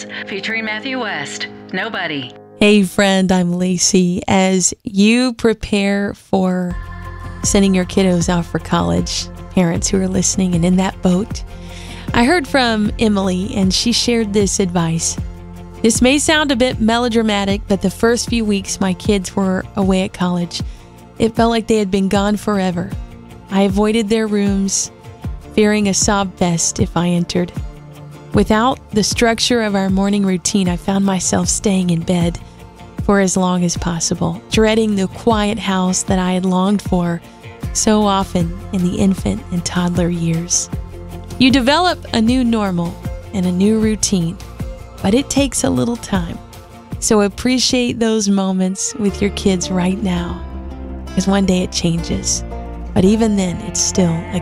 Details, featuring Matthew West. Nobody. Hey friend, I'm Lacey. As you prepare for sending your kiddos out for college, parents who are listening and in that boat, I heard from Emily and she shared this advice. This may sound a bit melodramatic, but the first few weeks my kids were away at college, it felt like they had been gone forever. I avoided their rooms, fearing a sob fest if I entered. Without the structure of our morning routine, I found myself staying in bed for as long as possible, dreading the quiet house that I had longed for so often in the infant and toddler years. You develop a new normal and a new routine, but it takes a little time. So appreciate those moments with your kids right now, because one day it changes. But even then, it's still a